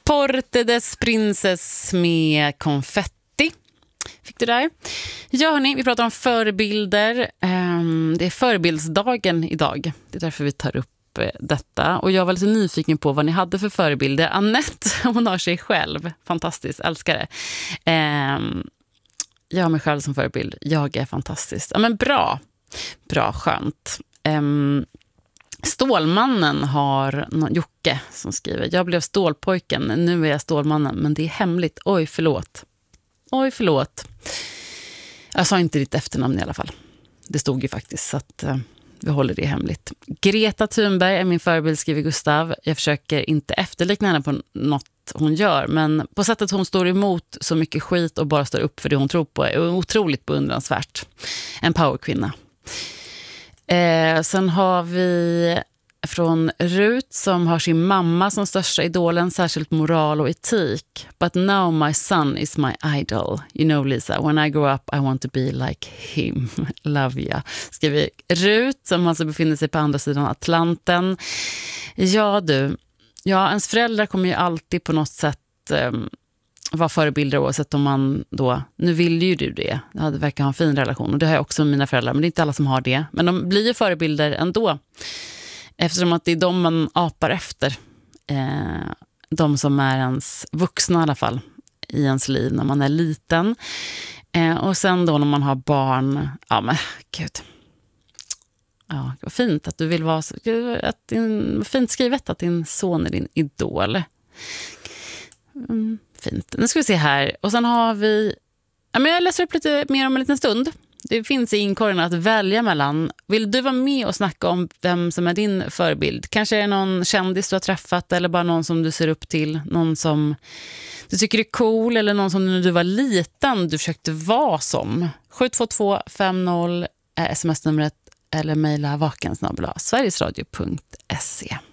Porte des Princes med konfetti. Fick du där? Ja hörni, vi pratar om förebilder. Det är förebildsdagen idag. Det är därför vi tar upp detta. Och jag var lite nyfiken på vad ni hade för förebilder. Annette, hon har sig själv. Fantastiskt, älskar det. Jag har mig själv som förebild. Jag är fantastisk. Ja men bra. Bra, skönt. Stålmannen har Jocke som skriver: jag blev stålpojken, nu är jag stålmannen, men det är hemligt. Oj, förlåt. Jag sa inte ditt efternamn i alla fall. Det stod ju faktiskt, så att vi håller det hemligt. Greta Thunberg är min förebild, skriver Gustav. Jag försöker inte efterlikna henne på något hon gör, men på sättet hon står emot så mycket skit och bara står upp för det hon tror på är otroligt beundransvärt. En powerkvinna. Sen har vi från Rut som har sin mamma som största idolen, särskilt moral och etik. But now my son is my idol. You know Lisa, when I grow up I want to be like him. Love ya. Skriver Rut som alltså befinner sig på andra sidan Atlanten. Ja du, ens föräldrar kommer ju alltid på något sätt vara förebilder, oavsett om man då, nu vill ju du det. Det verkar ha en fin relation och det har jag också med mina föräldrar, men det är inte alla som har det. Men de blir ju förebilder ändå. Eftersom att det är de man apar efter. De som är ens vuxna i alla fall i ens liv när man är liten. Och sen då när man har barn, ja men gud. Ja, vad fint att du vill vara fint skrivet att din son är din idol. Fint. Nu ska vi se här. Och sen har vi, ja men jag läser upp lite mer om en liten stund. Det finns i inkorgen att välja mellan. Vill du vara med och snacka om vem som är din förebild? Kanske är det någon kändis du har träffat eller bara någon som du ser upp till. Någon som du tycker är cool eller någon som när du var liten du försökte vara som. 72250 är sms-numret eller mejla vakensnabel@sverigesradio.se.